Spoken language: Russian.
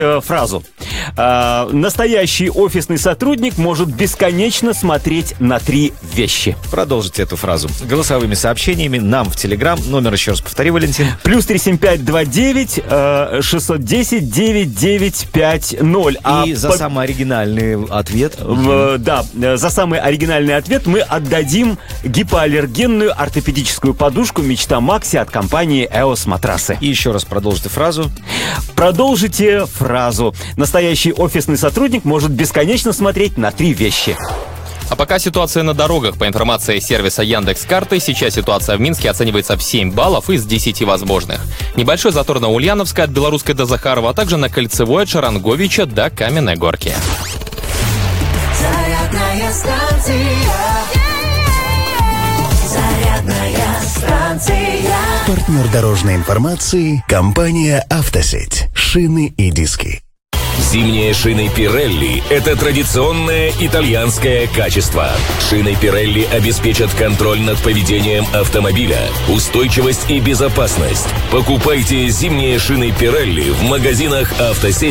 Фразу. Настоящий офисный сотрудник может бесконечно смотреть на 3 вещи. Продолжите эту фразу голосовыми сообщениями нам в Телеграм. Номер еще раз повтори, Валентин. +375 29 610 9950. И за самый оригинальный ответ. Да, за самый оригинальный ответ мы отдадим гипоаллергенную ортопедическую подушку «Мечта Макси» от компании «Эос Матрасы». И еще раз продолжите фразу. Продолжите фразу. Настоящий офисный сотрудник может бесконечно смотреть на 3 вещи. А пока ситуация на дорогах. По информации сервиса Яндекс.Карты, сейчас ситуация в Минске оценивается в 7 баллов из 10 возможных. Небольшой затор на Ульяновской от Белорусской до Захарова, а также на Кольцевой от Шаранговича до Каменной Горки. Зарядная станция. Зарядная станция. Партнер дорожной информации — компания «Автосеть». Шины и диски. Зимние шины Pirelli – это традиционное итальянское качество. Шины Pirelli обеспечат контроль над поведением автомобиля, устойчивость и безопасность. Покупайте зимние шины Pirelli в магазинах «Автосеть».